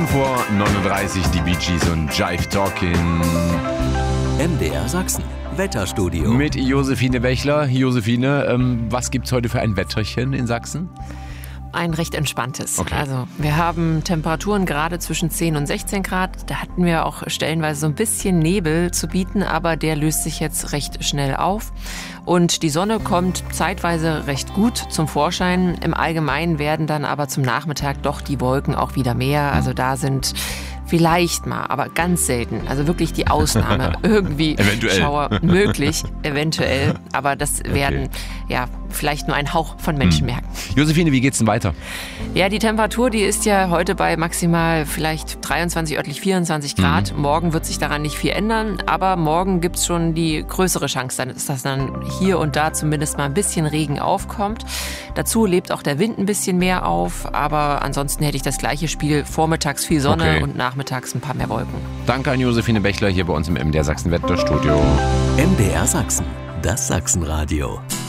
5:39 Uhr, die Bee Gees und Jive Talking. MDR Sachsen, Wetterstudio. Mit Josephine Bächler. Josephine, was gibt's heute für ein Wetterchen in Sachsen? Ein recht entspanntes. Okay. Also wir haben Temperaturen gerade zwischen 10 und 16 Grad. Da hatten wir auch stellenweise so ein bisschen Nebel zu bieten, aber der löst sich jetzt recht schnell auf. Und die Sonne kommt zeitweise recht gut zum Vorschein. Im Allgemeinen werden dann aber zum Nachmittag doch die Wolken auch wieder mehr. Also da sind vielleicht mal, aber ganz selten, also wirklich die Ausnahme, irgendwie Eventuell. Schauer möglich, eventuell. Aber das werden ja vielleicht nur ein Hauch von Menschen merken. Josephine, wie geht's denn weiter? Ja, die Temperatur, die ist ja heute bei maximal vielleicht 23, örtlich 24 Grad. Morgen wird sich daran nicht viel ändern, aber morgen gibt's schon die größere Chance, dass dann hier und da zumindest mal ein bisschen Regen aufkommt. Dazu lebt auch der Wind ein bisschen mehr auf, aber ansonsten hätte ich das gleiche Spiel. Vormittags viel Sonne und nachmittags ein paar mehr Wolken. Danke an Josephine Bächler hier bei uns im MDR Sachsen Wetterstudio. MDR Sachsen, das Sachsenradio.